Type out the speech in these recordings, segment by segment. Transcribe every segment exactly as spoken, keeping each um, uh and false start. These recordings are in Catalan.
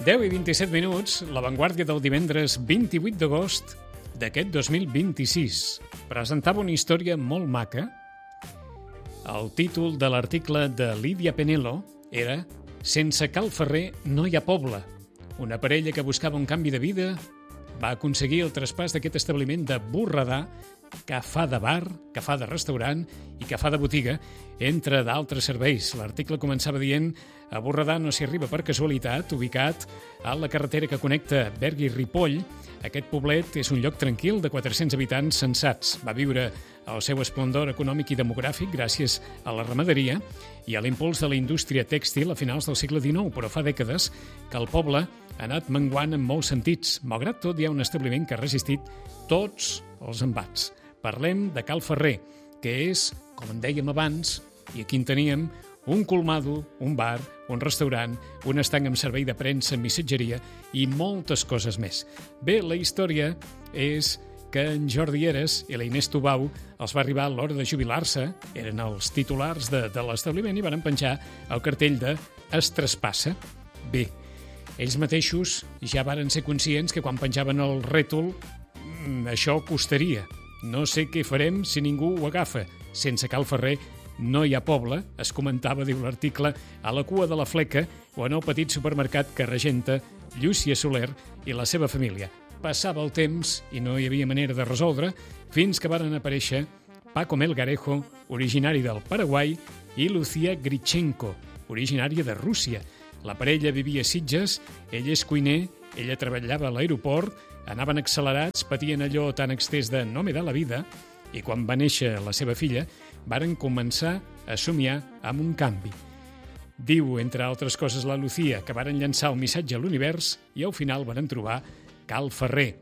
deu i vint-i-set minuts, l'avantguàrdia del divendres vint-i-vuit d'agost d'aquest dos mil vint-i-sis. Presentava una història molt maca. El títol de l'article de Lídia Penelo era «Sense Cal Ferrer no hi ha poble». Una parella que buscava un canvi de vida va aconseguir el traspàs d'aquest establiment de Borredà, que fa de bar, que fa de restaurant i que fa de botiga, entre d'altres serveis. L'article començava dient a Borredà no s'hi arriba per casualitat, ubicat a la carretera que connecta Berga i Ripoll. Aquest poblet és un lloc tranquil de quatre-cents habitants sensats. Va viure el seu esplendor econòmic i demogràfic gràcies a la ramaderia i a l'impuls de la indústria tèxtil a finals del segle dinou, però fa dècades que el poble ha anat menguant en molts sentits. Malgrat tot, hi ha un establiment que ha resistit tots els embats. Parlem de Cal Ferrer, que és, com en dèiem abans, i aquí en teníem, un colmado, un bar, un restaurant, un estanc amb servei de premsa, missatgeria i moltes coses més. Bé, la història és que en Jordi Heras i la Inés Tubau els va arribar a l'hora de jubilar-se, eren els titulars de, de l'establiment i van penjar el cartell de «Es traspassa». Bé, ells mateixos ja varen ser conscients que quan penjaven el rètol això costaria. No sé què farem si ningú ho agafa. Sense Cal Ferrer no hi ha poble, es comentava, diu l'article, a la cua de la Fleca o en el petit supermercat que regenta Llúcia Soler i la seva família. Passava el temps i no hi havia manera de resoldre fins que varen aparèixer Paco Melgarejo, originari del Paraguai, i Lucía Grichenko, originària de Rússia. La parella vivia a Sitges, ell és cuiner, ella treballava a l'aeroport, anaven accelerats, patien allò tan extès de no me da la vida, i quan va néixer la seva filla, varen començar a somiar amb un canvi. Diu, entre altres coses, la Lucía, que varen llançar el missatge a l'univers i al final varen trobar Cal Ferrer.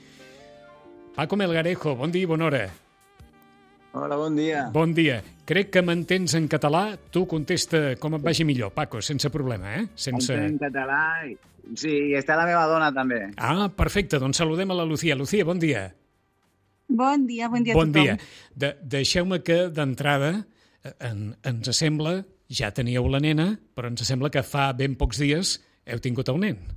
Paco Melgarejo, bon dia i bona hora. Hola, bon dia. Bon dia. Crec que m'entens en català. Tu contesta com et vagi millor, Paco, sense problema, eh? Sense... Entenc en català. Sí, i està la meva dona, també. Ah, perfecte. Doncs saludem a la Lucía. Lucía, bon dia. Bon dia, bon dia bon a tothom. Dia. De Deixeu-me que, d'entrada, en, ens sembla, ja teníeu la nena, però ens sembla que fa ben pocs dies heu tingut el nen.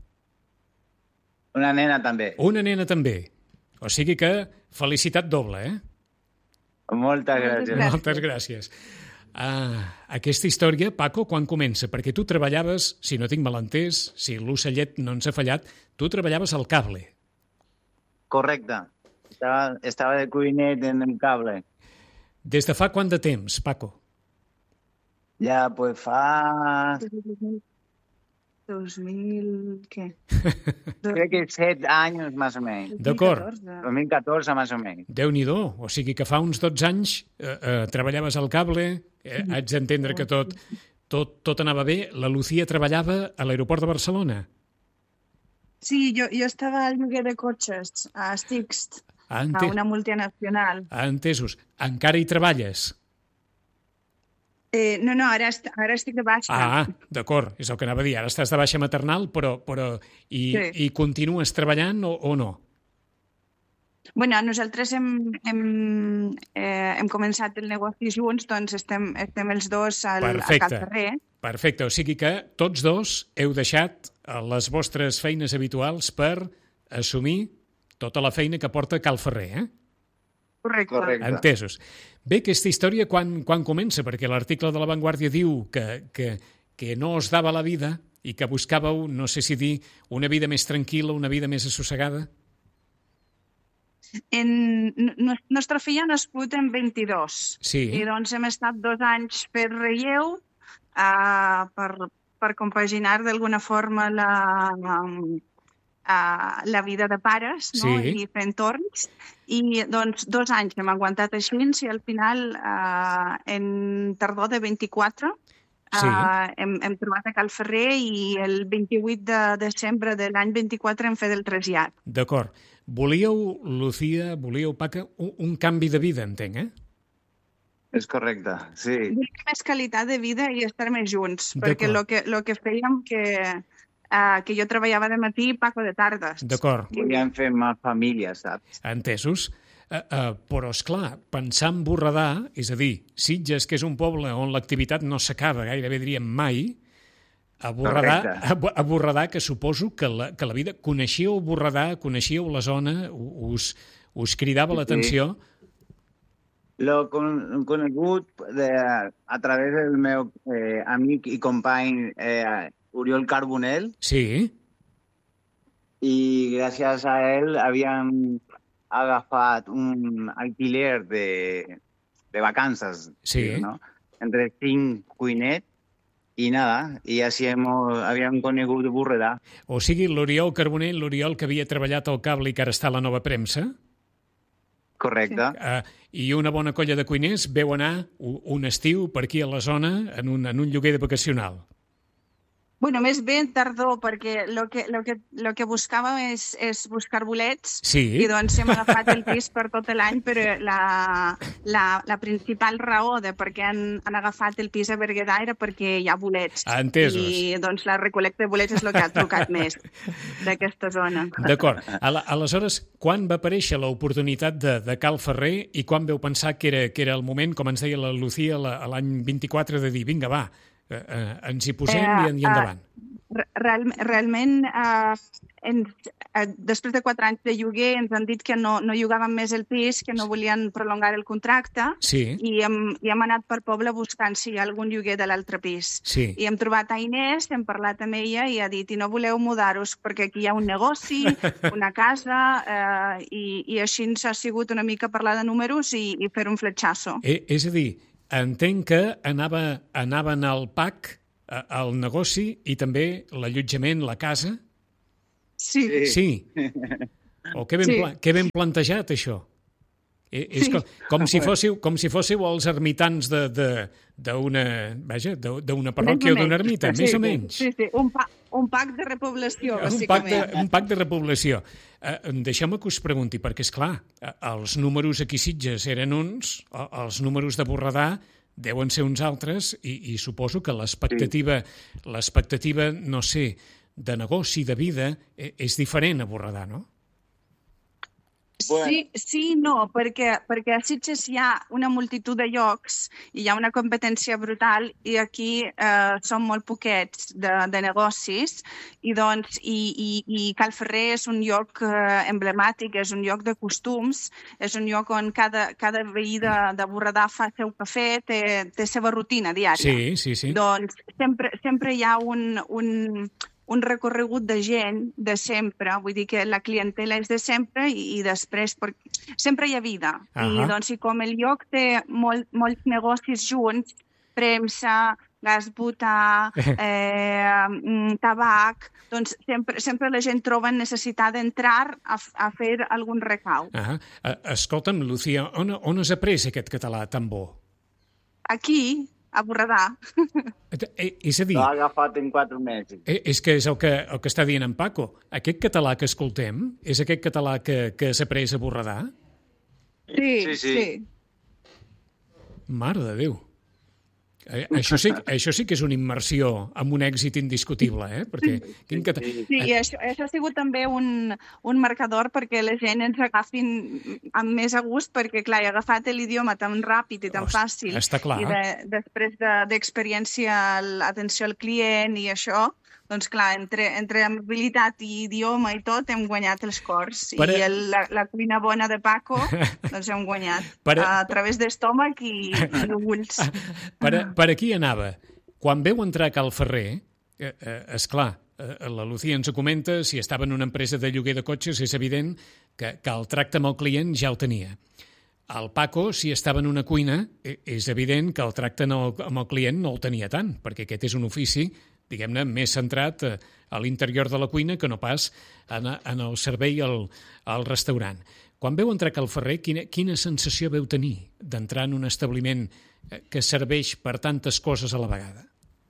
Una nena, també. Una nena, també. O sigui que felicitat doble, eh? Moltes gràcies. Moltes gràcies. Ah, aquesta història, Paco, quan comença? Perquè tu treballaves, si no tinc mal entès, si l'ocellet no ens ha fallat, tu treballaves al cable. Correcte. Estava, estava de cuinet en el cable. Des de fa quant de temps, Paco? Ja, pues fa... dos mil... què? Crec que set anys, més o menys. D'acord. dos mil catorze, més o menys. Déu-n'hi-do. O sigui que fa uns dotze anys eh, eh, treballaves al cable, eh, haig d'entendre que tot, tot, tot anava bé. La Lucía treballava a l'aeroport de Barcelona. Sí, jo, jo estava al lloguer de cotxes, a Sixt, Ah, a ente... una multinacional. ah, entesos. Encara hi treballes? Eh, no, no, ara, est ara estic de baixa. Ah, d'acord, és el que anava a dir. Ara estàs de baixa maternal, però, però i, Sí. i continues treballant o, o no? Bueno, nosaltres hem, hem, eh, hem començat el negoci junts, doncs estem, estem els dos al, a Perfecte. Cal Ferrer. Perfecte, o sigui que tots dos heu deixat eh, les vostres feines habituals per assumir tota la feina que porta Cal Ferrer, eh? Correcte. Correcte. Entesos. Bé, aquesta història quan, quan comença? Perquè l'article de La Vanguardia diu que, que, que no us dava la vida i que buscàveu, no sé si dir, una vida més tranquil·la, una vida més assossegada. En, no, nostra filla ha nascut en vint-i-dos. Sí. I doncs hem estat dos anys per relleu uh, per, per compaginar d'alguna forma la, um, uh, la vida de pares, no? Sí. I fent torns. I doncs dos anys hem aguantat així i al final, uh, en tardor de vint-i-quatre, Sí. uh, hem, hem trobat a Cal Ferrer i el vint-i-vuit de desembre de l'any vint-i-quatre hem fet el trasllat. D'acord. Volíeu, Lucía, volíeu, Paca, un, un canvi de vida, entenc, eh? És correcte, sí. Volia més qualitat de vida i estar més junts, perquè D'acord. el que, lo que fèiem que, uh, que jo treballava de matí i Paco de tardes. D'acord. Volíem fer més família, saps? Entesos. Uh, uh, però, esclar, pensar en Borredà, és a dir, Sitges, que és un poble on l'activitat no s'acaba, gairebé diríem mai, A Borredà, a, a Borredà, que suposo que la, que la vida... Coneixíeu Borredà, coneixíeu la zona, us, us cridava l'atenció? L'he con, conegut de, a través del meu eh, amic i company eh, Oriol Carbonell. Sí. I gràcies a ell havíem agafat un alquiler de, de vacances, sí. ¿no? Entre cinc cuinets i nada, i així hem, havíem conegut Borredà. O sigui, l'Oriol Carbonell, l'Oriol que havia treballat al cable i que ara està a la Nova Premsa? Correcte. Sí. Uh, I una bona colla de cuiners veu anar un estiu per aquí a la zona en un, en un lloguer de vacacional. Bueno, més bé tardor, perquè el que, lo que, lo que buscàvem és, és buscar bolets, sí. I doncs hem agafat el pis per tot l'any, però la, la, la principal raó de per què han, han agafat el pis a Berguedà era perquè hi ha bolets. Ah, entesos. I doncs la recolecta de bolets és el que ha trucat més d'aquesta zona. D'acord. Aleshores, quan va aparèixer l'oportunitat de, de Cal Ferrer i quan veu pensar que era, que era el moment, com ens deia la Lucía l'any vint-i-quatre, de dir, vinga, va, Uh, uh, ens hi posem uh, i, i endavant. Uh, real, realment, uh, ens, uh, després de quatre anys de lloguer, ens han dit que no, no llogàvem més el pis, que no volien prolongar el contracte, sí. i, hem, i hem anat per poble buscant si hi ha algun lloguer de l'altre pis. Sí. I hem trobat a Inés, hem parlat amb ella i ha dit, i no voleu mudar-vos perquè aquí hi ha un negoci, una casa, uh, i, i així ens ha sigut una mica parlar de números i, i fer un fletxasso. Eh, és a dir, entenc que anava, anaven al P A C, al negoci, i també l'allotjament, la casa? Sí. Sí. O que ben, sí. Pla, que ben plantejat, això. Eh, és sí. com, com, si fóssiu, com si fóssiu els ermitans d'una vaja, d'una parròquia o d'una ermita, sí, més o menys. Sí, sí, un, pa, un pack de repoblació, un bàsicament. Pack de, un pack de repoblació. Eh, Deixeu-me que us pregunti, perquè, és clar, els números aquí a Sitges eren uns, els números de Borredà deuen ser uns altres, i, i suposo que l'expectativa, sí. l'expectativa, no sé, de negoci, de vida, és diferent a Borredà, no? Sí, sí i no, perquè, perquè a Sitges hi ha una multitud de llocs i hi ha una competència brutal i aquí eh, són molt poquets de, de negocis i, doncs, i, i, i Cal Ferrer és un lloc eh, emblemàtic, és un lloc de costums, és un lloc on cada, cada veí de, de Borredà fa el seu cafè, té, té seva rutina diària. Sí, sí, sí. Doncs sempre, sempre hi ha un... un un recorregut de gent de sempre, vull dir que la clientela és de sempre i, i després per... sempre hi ha vida. Uh -huh. I, doncs, i com el lloc té molt, molts negocis junts, premsa, gas butà, eh, tabac, doncs sempre, sempre la gent troba necessitat d'entrar a, a fer algun recau. Uh -huh. Escolta'm, Lucía, on, on has après aquest català tan bo? Aquí, a Borredà. És a dir... L'ha agafat en quatre mesos. És que és el que, el que està dient en Paco. Aquest català que escoltem és aquest català que, que s'ha après a Borredà? Sí, sí, sí. sí. Mare de Déu. Eh, això, sí, això sí que és una immersió amb un èxit indiscutible, eh? Perquè, quin cata... Sí, i això, això ha sigut també un, un marcador perquè la gent ens agafin amb més a gust, perquè, clar, he agafat l'idioma tan ràpid i tan Host, fàcil. Està clar. I de, després d'experiència, de, l'atenció al client i això, doncs, clar, entre, entre amabilitat i idioma i tot, hem guanyat els cors. Per... I el, la, la cuina bona de Paco, doncs hem guanyat. Per... A, a través d'estómac i, i d'ulls. Per, per aquí anava. Quan veu entrar Cal Ferrer, eh, eh, esclar, eh, la Lucía ens ho comenta, si estava en una empresa de lloguer de cotxes, és evident que, que el tracte amb el client ja el tenia. El Paco, si estava en una cuina, és evident que el tracte amb el client no el tenia tant, perquè aquest és un ofici, diguem-ne, més centrat a l'interior de la cuina que no pas en, en el servei al, al restaurant. Quan veu entrar Cal Ferrer, quina, quina sensació veu tenir d'entrar en un establiment que serveix per tantes coses a la vegada?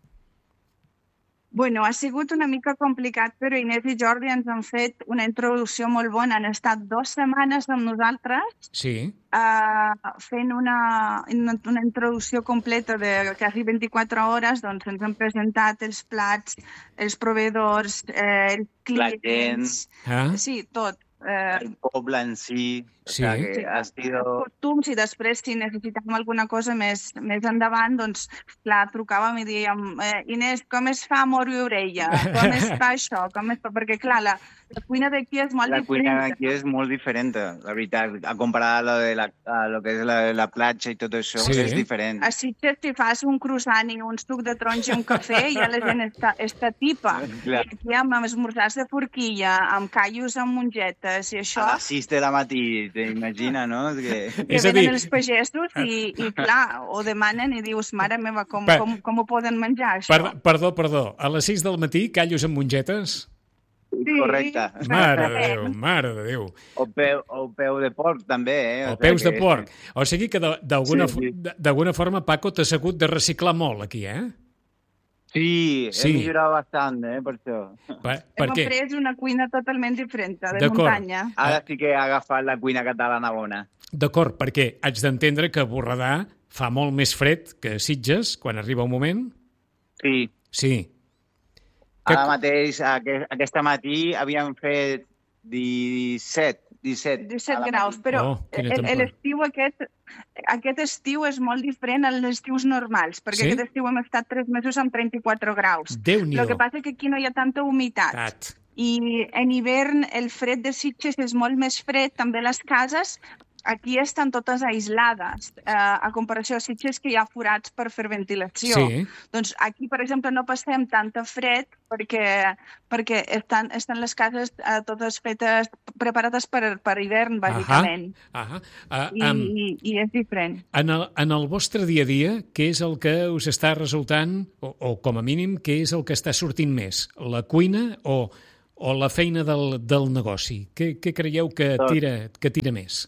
Bueno, ha sigut una mica complicat, però Inés i Jordi ens han fet una introducció molt bona. Han estat dues setmanes amb nosaltres sí. uh, fent una, una introducció completa de quasi vint-i-quatre hores. Doncs ens han presentat els plats, els proveïdors, eh, els clients... La gent... Ah? Sí, tot. Eh, el poble en si... Sí. O sea, que ha sido... costums, i després, si necessitàvem alguna cosa més, més endavant, doncs, clar, trucàvem i dèiem, eh, Inés, com es fa moro i orella? Com es fa això? Com es fa? Perquè, clar, la, la cuina d'aquí és molt la diferent. La cuina d'aquí és molt diferent, la veritat. A comparar a lo, de la, a lo que és la, la platja i tot això, sí. és diferent. A Sitges, si fas un croissant i un suc de taronja i un cafè, ja la gent està, està tipa. Clar. I aquí amb esmorzars de forquilla, amb callos amb mongetes i això... A les sis de la matí, t'imagina, no? Que, que és venen dir... els pagesos i, i, clar, ho demanen i dius, mare meva, com, per... com, com ho poden menjar, això? Per, perdó, perdó. A les sis del matí, callos amb mongetes? Sí, correcte. Mare de Déu, mare de Déu. O peu, o peu de porc, també, eh? O, o peus que... de porc. O sigui que d'alguna sí, sí. forma, Paco, t'has hagut de reciclar molt aquí, eh? Sí, he sí. millorat bastant, eh, per això. Per, per Hem què? après una cuina totalment diferent, de muntanya. Ara sí que he agafat la cuina catalana bona. D'acord, perquè haig d'entendre que Borredà fa molt més fred que Sitges, quan arriba un moment. Sí. Sí. Que... Ara mateix, aquest, aquesta matí, havíem fet disset, disset, disset graus, però oh, l'estiu aquest, aquest estiu és molt diferent als estius normals, perquè sí? aquest estiu hem estat tres mesos amb trenta-quatre graus. Déu-n'hi-do. El que passa és que aquí no hi ha tanta humitat. Tat. I en hivern el fred de Sitges és molt més fred, també les cases aquí estan totes aislades, eh, a comparació a Sitges que hi ha forats per fer ventilació. Sí. Doncs aquí, per exemple, no passem tanta fred perquè, perquè estan, estan les cases eh, totes fetes, preparades per, per hivern, bàsicament. Ahà, ahà. Uh, I, um, i, I és diferent. En el, en el vostre dia a dia, què és el que us està resultant, o, o com a mínim, què és el que està sortint més? La cuina o, o la feina del, del negoci? Què, què creieu que tira, que tira més?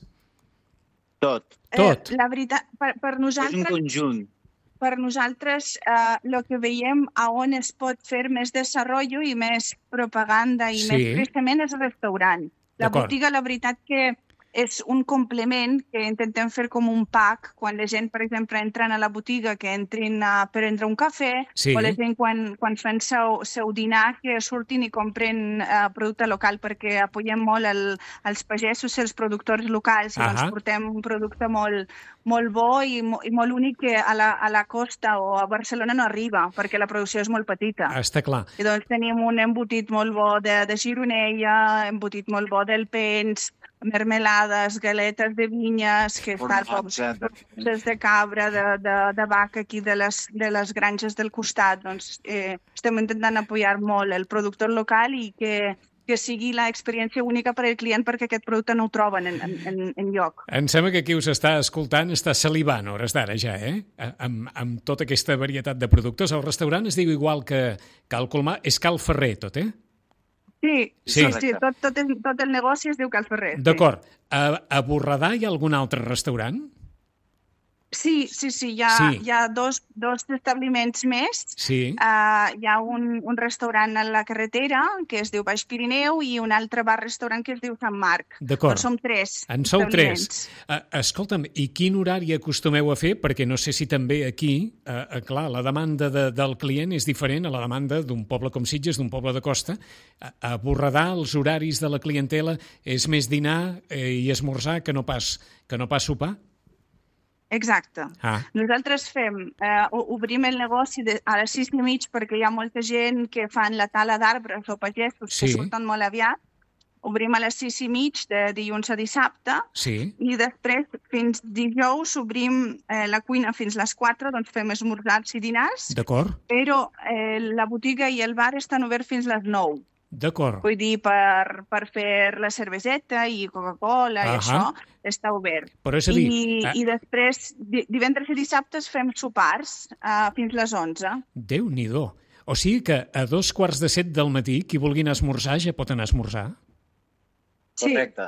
Tot. Tot. Eh, la veritat, per, per nosaltres... És un conjunt. Per nosaltres, eh, el que veiem a on es pot fer més desenvolupament i més propaganda i sí. més creixement és el restaurant. La botiga, la veritat que és un complement que intentem fer com un pack quan la gent, per exemple, entren a la botiga, que entrin a prendre un cafè, sí. o la gent quan, quan fan seu, seu dinar, que surtin i compren uh, producte local, perquè apoyem molt el, els pagesos i els productors locals, i uh-huh. doncs portem un producte molt, molt bo i, i molt únic que a la, a la costa o a Barcelona no arriba, perquè la producció és molt petita. Està clar. I doncs tenim un embotit molt bo de, de gironella, embotit molt bo del pens, mermelades, galetes de vinyes, que està com des de cabra, de, de, de vaca aquí de les, de les granges del costat. Doncs eh, estem intentant apoyar molt el productor local i que, que sigui l'experiència única per al client, perquè aquest producte no ho troben en, en, en lloc. Em sembla que qui us està escoltant està salivant a hores d'ara ja, eh? Amb, amb tota aquesta varietat de productes. El restaurant es diu igual que, que el Colmar, és Cal Ferrer tot, eh? Sí, sí, sí, sí. Tot, tot, el, tot el negoci es diu Cal Ferrer. D'acord. Sí. A, a Borredà hi ha algun altre restaurant? Sí, sí, sí, hi ha, sí. Hi ha dos, dos establiments més. Sí. Uh, hi ha un, un restaurant a la carretera que es diu Baix Pirineu i un altre bar-restaurant que es diu Sant Marc. D'acord. Doncs som tres. En sou tres. Uh, escolta'm, i quin horari acostumeu a fer? Perquè no sé si també aquí, uh, uh, clar, la demanda de, del client és diferent a la demanda d'un poble com Sitges, d'un poble de costa. A, a Borredà els horaris de la clientela és més dinar eh, i esmorzar que no pas, que no pas sopar? Exacte. Ah. Nosaltres fem, eh, obrim el negoci de, a les sis i mig perquè hi ha molta gent que fan la tala d'arbres o pagesos sí. que surten molt aviat. Obrim a les sis i mig de dilluns a dissabte sí. i després fins dijous obrim eh, la cuina fins les quatre, doncs fem esmorzars i dinars. D'acord. Però eh, la botiga i el bar estan oberts fins les nou. D'acord. Vull dir, per, per fer la cerveseta i Coca-Cola i això està obert. Però és a dir... I, eh... i després, divendres i dissabtes fem sopars uh, fins les onze. Déu-n'hi-do. O sigui que a dos quarts de set del matí, qui vulgui anar a esmorzar ja pot anar a esmorzar? Sí. Correcte.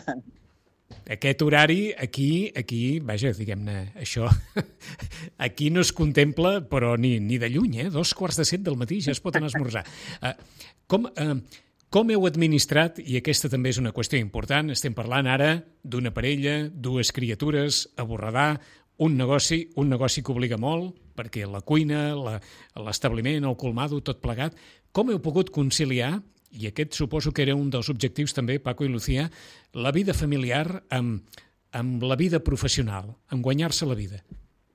Aquest horari, aquí, aquí, vaja, diguem-ne, això, aquí no es contempla, però ni, ni de lluny, eh? Dos quarts de set del matí ja es pot anar a esmorzar. Uh, com, uh, com heu administrat, i aquesta també és una qüestió important, estem parlant ara d'una parella, dues criatures, a Borredà, un negoci, un negoci que obliga molt, perquè la cuina, la, l'establiment, el colmado, tot plegat, com heu pogut conciliar i aquest suposo que era un dels objectius també, Paco i Lucía, la vida familiar amb, amb la vida professional, amb guanyar-se la vida.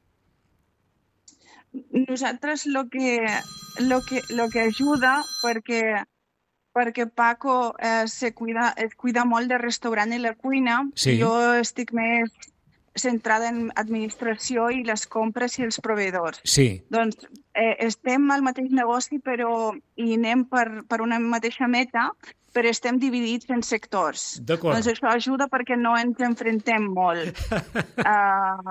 Nosaltres lo que, lo que, lo que ajuda, perquè, perquè Paco eh, se cuida, es cuida molt de restaurant i la cuina, sí. Jo estic més centrada en administració i les compres i els proveïdors. Sí. Doncs eh, estem al mateix negoci però i anem per, per una mateixa meta, però estem dividits en sectors. D'acord. Doncs això ajuda perquè no ens enfrontem molt. uh,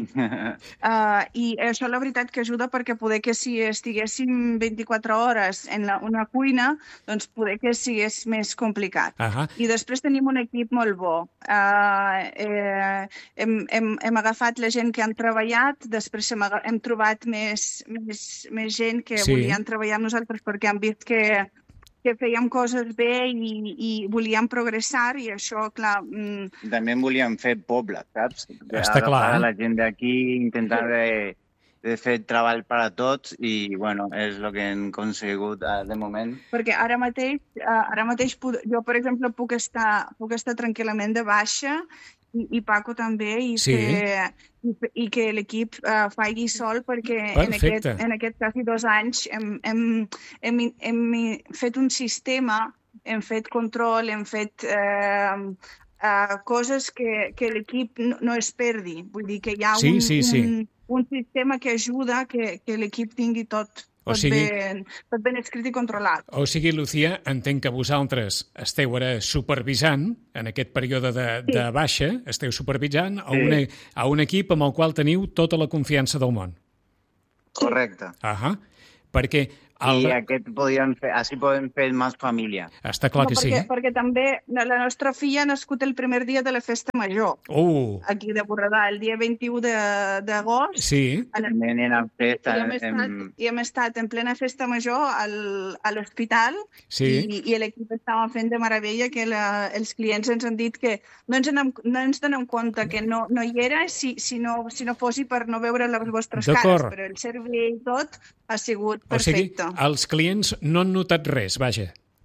uh, I això la veritat que ajuda perquè poder que si estiguéssim vint-i-quatre hores en la, una cuina, doncs poder que sigués més complicat. Uh-huh. I després tenim un equip molt bo. Uh, eh, hem, hem, hem agafat la gent que han treballat, després hem, hem trobat més, més, més gent que sí. volien treballar amb nosaltres perquè han vist que que fèiem coses bé i, i volíem progressar i això, clar... Mm... També volíem fer poble, saps? Està clar. La gent d'aquí intentar de, de fer treball per a tots i, bueno, és el que hem aconsegut de moment. Perquè ara mateix, ara mateix jo, per exemple, puc estar, puc estar tranquil·lament de baixa i, i Paco també, i, sí. que, i, i que l'equip uh, faci sol, perquè en aquest, en aquest quasi dos anys hem, hem, hem, hem fet un sistema, hem fet control, hem fet uh, uh, coses que, que l'equip no, no es perdi. Vull dir que hi ha sí, un, sí, sí. un, un sistema que ajuda que, que l'equip tingui tot. O sigui, ben, tot ben escrit i controlat. O sigui, Lucía, entenc que vosaltres esteu ara supervisant, en aquest període de, sí. de baixa, esteu supervisant a, sí. una, a un equip amb el qual teniu tota la confiança del món. Correcte. Ahà. Perquè... El... I aquest podien fer, així podem fer més família. Està clar no, que perquè, sí. Perquè també la nostra filla ha nascut el primer dia de la festa major. Uh. Aquí de Borredà, el dia vint-i-u d'agost. Sí. També anem a festa. I hem, estat, em... I hem estat en plena festa major al, a l'hospital sí. i, i l'equip estava fent de meravella que la, els clients ens han dit que no ens, anem, no ens donem compte que no, no hi era si, si, no, si no fossi per no veure les vostres cares, però el servei i tot ha sigut perfecte. O sigui, els clients no han notat res, vaja.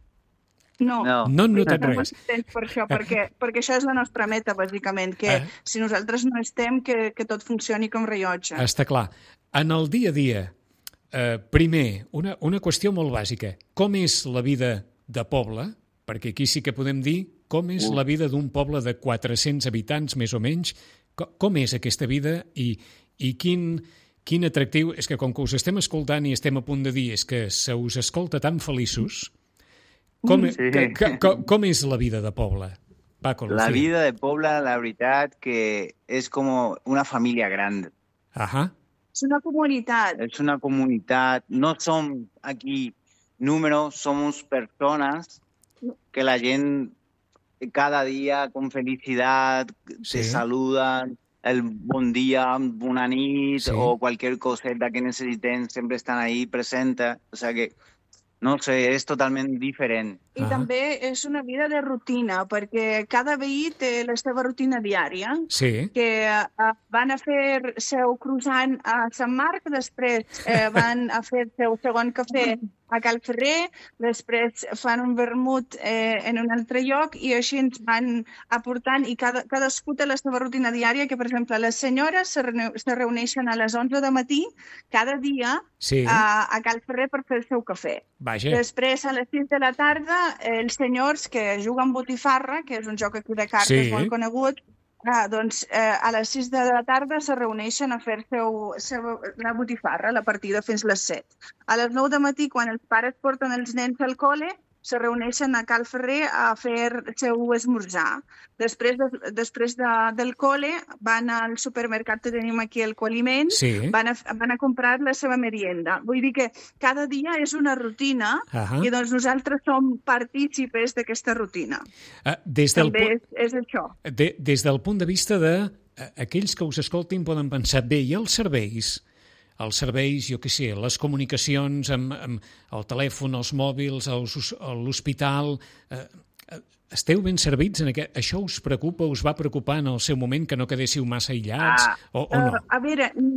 No, no, no han notat no res. Per això, perquè, perquè això és la nostra meta, bàsicament, que eh? si nosaltres no estem, que, que tot funcioni com rellotge. Està clar. En el dia a dia, eh, primer, una, una qüestió molt bàsica. Com és la vida de poble? Perquè aquí sí que podem dir com és uh. la vida d'un poble de quatre-cents habitants, més o menys. Com, com és aquesta vida i, i quin... Quin atractiu, és que com que us estem escoltant i estem a punt de dir és que se us escolta tan feliços, com, sí. que, que, com, com és la vida de poble? Paco, la vida de poble, la veritat, que és com una família gran. Ahà. És una comunitat. És una comunitat. No som aquí números, som persones que la gent cada dia con felicitat sí. te saluden, el bon dia, bona nit sí. o qualsevol coseta que necessitem sempre estan ahí presentes. O sea que, no sé, és totalment diferent. I ah. també és una vida de rutina, perquè cada veí té la seva rutina diària, sí. que uh, van a fer seu croissant a Sant Marc, després eh, van a fer seu segon cafè a Cal Ferrer, després fan un vermut eh, en un altre lloc i així ens van aportant i cada, cadascú té la seva rutina diària, que per exemple les senyores se, reuneixen, se reuneixen a les onze de matí cada dia sí. a, a Cal Ferrer per fer el seu cafè. Vaja. Després a les sis de la tarda els senyors que juguen botifarra, que és un joc aquí de cartes sí. molt conegut, Ah, doncs eh, a les sis de la tarda se reuneixen a fer seu, seu, la botifarra, la partida fins les set. A les nou de matí, quan els pares porten els nens al col·le, se reuneixen a Cal Ferrer a fer seu esmorzar. Després, de, després de, del col·le van al supermercat que tenim aquí al Coaliment, sí. van, a, van a comprar la seva merienda. Vull dir que cada dia és una rutina uh-huh. i doncs nosaltres som partícipes d'aquesta rutina. Uh, des del També és, és això. De, des del punt de vista de uh, aquells que us escoltin poden pensar, bé, i els serveis? Els serveis, jo què sé, les comunicacions amb, amb el telèfon, els mòbils, els, l'hospital... Eh, esteu ben servits en aquest... Això us preocupa, us va preocupar en el seu moment que no quedéssiu massa aïllats? Ah, o, o no? A veure, ni,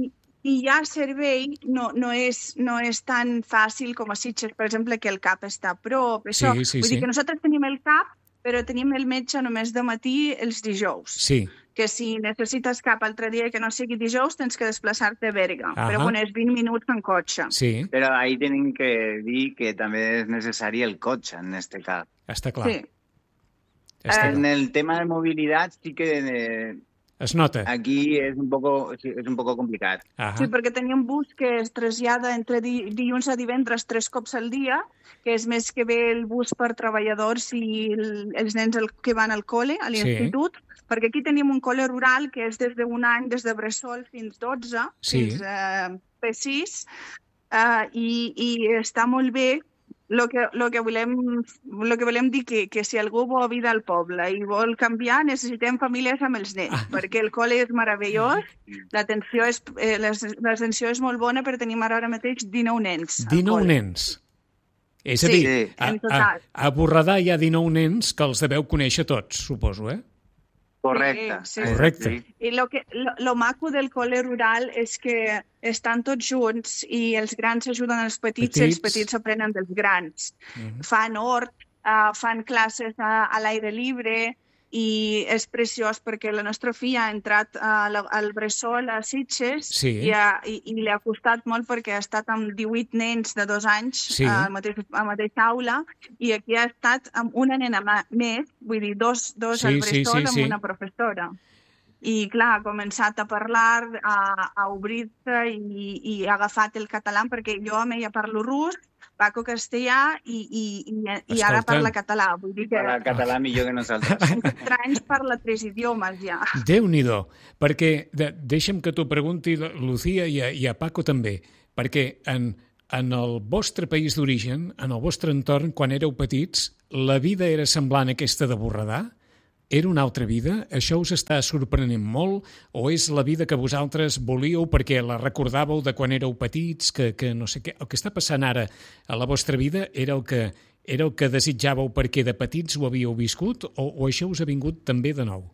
i hi ha servei, no, no, és, no és tan fàcil com a Sitges, per exemple, que el CAP està a prop. Això. Sí, sí, Vull sí. dir que nosaltres tenim el CAP, però tenim el metge només de matí els dijous. Sí. Que si necessites cap altre dia que no sigui dijous, tens que desplaçar-te a Berga. Ahà. Però bueno, és vint minuts en cotxe. Sí, Pero ahí tienen que dir que també és necessari el cotxe, en este cas. està clar. Sí. Està En clar. el tema de movilidad sí que eh, Es nota. aquí es un poco sí, es un poco complicat. Ahà. Sí, perquè tenim un bus que es trasllada entre di dilluns a divendres tres cops al dia, que és més que bé el bus per treballadors i el, els nens el, que van al col·le, a l'institut, sí. Perquè aquí tenim un col·le rural que és des d'un any, des de Bressol fins dotze, Sí. fins eh, P sis, eh, i, i està molt bé. Lo que, lo que, volem, lo que volem dir que, que si algú vol vida al poble i vol canviar, necessitem famílies amb els nens, Ah. perquè el col·le és meravellós, l'atenció és, eh, l'atenció és molt bona, però tenim ara mateix dinou nens. al dinou col·le. nens. És a Sí, dir, sí, a, en a, total. a Borredà hi ha dinou nens que els deveu conèixer tots, suposo, eh? Correcte. Sí, Eh, Correcte. sí. I lo, que, lo, lo maco del col·le rural és que estan tots junts i els grans ajuden els petits, petits. i els petits aprenen dels grans. Mhm. Fan hort, uh, fan classes a, a l'aire lliure i és preciós perquè la nostra filla ha entrat a la, al Bressol a Sitges Sí. i, ha, i, i li ha costat molt perquè ha estat amb divuit nens de dos anys Sí. a la mateixa, a la mateixa aula i aquí ha estat amb una nena ma- més, vull dir, dos, dos Sí, al sí, Bressol sí, amb sí. una professora. I, clar, ha començat a parlar, a, a obrir-se i, i ha agafat el català, perquè jo amb ella parlo rus, Paco castellà i, i, i, i ara Escolta. parla català. Vull dir que Parla català millor que nosaltres. en quatre anys parla tres idiomes ja. Déu-n'hi-do, perquè de, deixa'm que t'ho pregunti, Lucía, i a, i a Paco també, perquè en, en el vostre país d'origen, en el vostre entorn, quan éreu petits, la vida era semblant a aquesta de Borredà? Era una altra vida? Això us està sorprenent molt? O és la vida que vosaltres volíeu perquè la recordàveu de quan éreu petits? Que, que no sé què. El que està passant ara a la vostra vida era el que, era el que desitjàveu perquè de petits ho havíeu viscut? O, o això us ha vingut també de nou?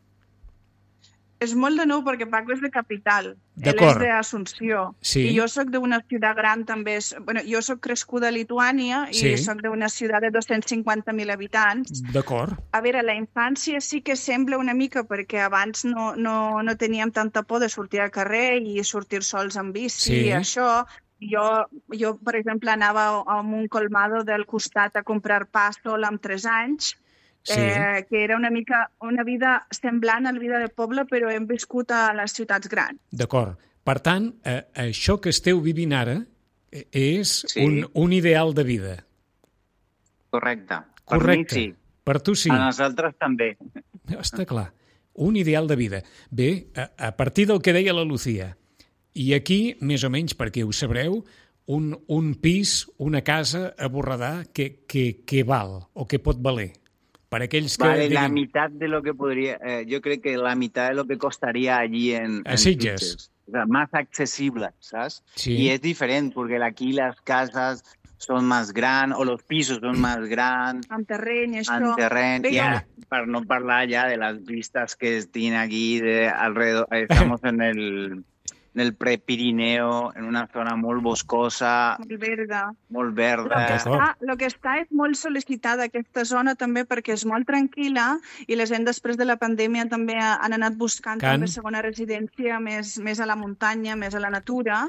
És molt de nou perquè Paco és de capital. Ell D'acord. és d'Assumpció. Sí. I jo sóc d'una ciutat gran també. És, bueno, jo sóc crescuda a Lituània i Sí. sóc d'una ciutat de dos-cents cinquanta mil habitants. D'acord. A veure, la infància sí que sembla una mica perquè abans no, no, no teníem tanta por de sortir al carrer i sortir sols en bici Sí. i això. Jo, jo, per exemple, anava a un colmado del costat a comprar pa sol amb tres anys, Sí. eh, que era una mica una vida semblant a la vida del poble, però hem viscut a les ciutats grans. D'acord. Per tant, eh, això que esteu vivint ara eh, és Sí. un, un ideal de vida. Correcte. Correcte. Per mi sí. Per tu sí. A nosaltres també. Està clar. Un ideal de vida. Bé, a, a partir del que deia la Lucía, i aquí, més o menys, perquè ho sabreu, un, un pis, una casa a Borredà, que, que, que val o que pot valer? Per aquells que... Vale, la diguin, mitad de lo que podría, eh, yo creo que la mitad de lo que costaría allí en, A en Sitges. Sitges. O sea, más accesible, ¿sabes? Sí. Y es diferente porque aquí las casas son más grandes o los pisos son más grandes, Amb terreny, això... en terreno. Venga. Ya, para no hablar ya de las vistas que tiene aquí de alrededor. Estamos en el, en el Prepirineo, en una zona muy boscosa, Molt verda. muy El verde. que, D'acord. està, el que està és molt sol·licitada aquesta zona també perquè és molt tranquil·la i la gent després de la pandèmia també ha- han anat buscant Can. també segona residència més, més a la muntanya, més a la natura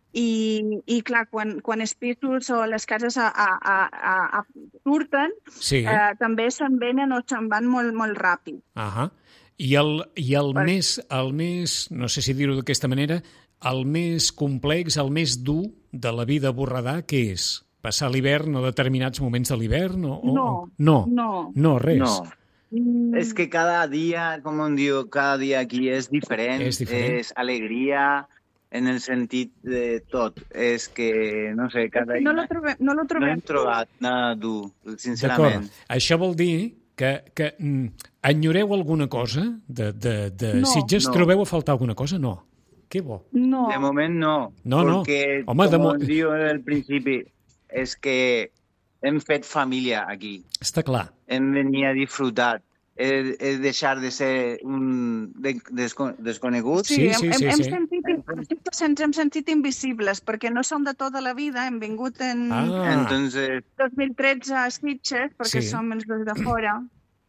i, i clar, quan, quan els pisos o les cases a, a, a, a, a surten, Sí. eh, també se'n venen o se'n van molt, molt ràpid. Ahà. I el, i el, Per- més, el més, no sé si dir-ho d'aquesta manera, el més complex, el més dur de la vida a Borredà, què és? Passar l'hivern o determinats moments de l'hivern? O, o, No, o- no, no. no, res. No. Mm, Es que cada día, como digo, cada día aquí es diferente, Es diferente. es alegría en el sentido de todo. Es que, no sé, cada no lo trobem, no lo no trobem. hem trobat nada dur, D'acord. sincerament. Això vol dir que, que mm, enyoreu alguna cosa de, de, de No, Sitges? no. Trobeu a faltar alguna cosa? No. Que bo. No. De moment no, No, no. porque, Home, de como mo- digo al principi, és que hem fet família aquí. Està clar. Hem venit a disfrutar és, és deixar de ser un desco desconegut. Sí, sí, sí, hem, hem, sí. Sentit, ens hem sentit invisibles, perquè no som de tota la vida, hem vingut en ah. Entonces... dos mil tretze a Sitges, perquè sí. som els de fora.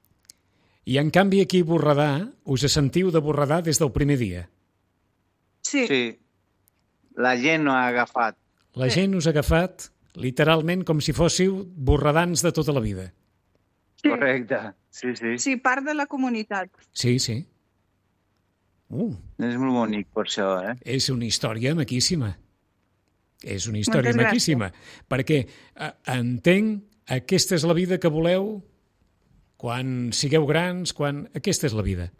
I en canvi aquí a Borredà, us sentiu de Borredà des del primer dia? Sí. Sí. La gent no ha agafat. La sí. gent us ha agafat literalment com si fóssiu borredans de tota la vida. Sí. Correcte, sí, sí. Sí, part de la comunitat. Sí, sí. Uh. És molt bonic per això, eh? És una història maquíssima. És una història Moltes maquíssima. Gràcies. Perquè eh, entenc, aquesta és la vida que voleu quan sigueu grans, quan... Aquesta és la vida.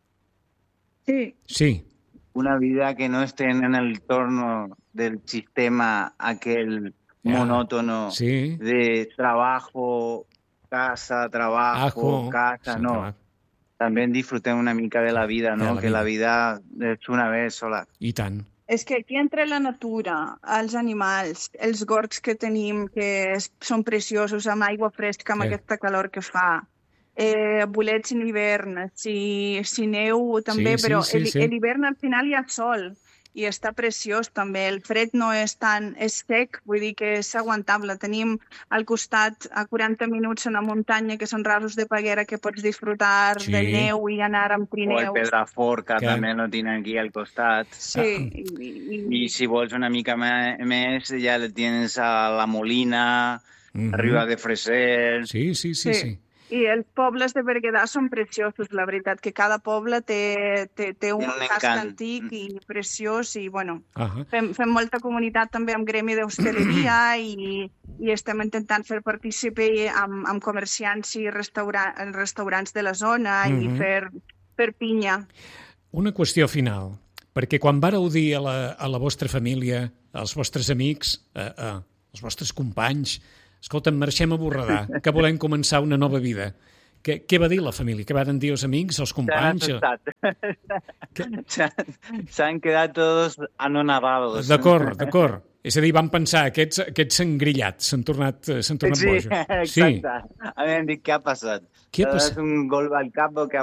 Sí. Sí. Una vida que no esté en el torno del sistema aquel ja. monótono sí. de trabajo, casa, trabajo, Ajo. casa, sí, no. Trabajo. També disfrutem una mica de la vida, no? La que vida. La vida és una vez sola. I tant. És que aquí entre la natura, els animals, els gorgs que tenim, que són preciosos, amb aigua fresca, amb eh. aquesta calor que fa, eh, bolets en hivern, si, si neu també, sí, però sí, sí, sí. l'hivern al final hi ha sol i està preciós també. El fred no és tan és sec, vull dir que és aguantable. Tenim al costat a quaranta minuts una muntanya que són rasos de Peguera que pots disfrutar sí. del neu i anar amb trineus. O el Pedraforca que... també no tenen aquí al costat. Sí. I, i, I si vols una mica més, ja le tienes a la Molina, mm-hmm. arriba de Freser... Sí, sí, sí, sí. sí. I els pobles de Berguedà són preciosos, la veritat, que cada poble té, té, té un casc antic i preciós i, bueno, uh -huh. fem, fem molta comunitat també amb gremi d'hostaleria i, i estem intentant fer participar amb, amb comerciants i restaura, restaurants de la zona uh -huh. i fer, fer pinya. Una qüestió final, perquè quan vàreu dir a la, a la vostra família, als vostres amics, a, a, als vostres companys, escolta'm, marxem a Borredà, que volem començar una nova vida. Què, què va dir la família? Què van dir els amics, els companys? S'han quedat tots anonadados. D'acord, d'acord. És a dir, van pensar, aquests, aquests s'han grillat, s'han tornat, s'han tornat sí, bojos. Exacte. Sí, exacte. A mi em dit, què ha passat? Què ha passat? Un gol al cap o què ha